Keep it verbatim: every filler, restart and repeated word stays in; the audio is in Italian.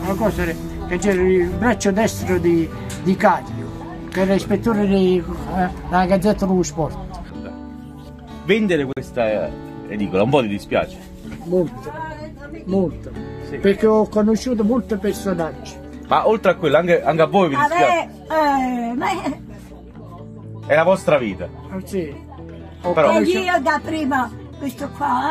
una cosa che c'era il braccio destro di, di Caglio, che era ispettore della eh, Gazzetta dello Sport. Vendere questa edicola un po' ti dispiace? Molto, molto, Sì. Perché ho conosciuto molti personaggi. Ma oltre a quello, anche, anche a voi vi dispiace? Eh, ma È la vostra vita. Ah, sì. e io da prima questo qua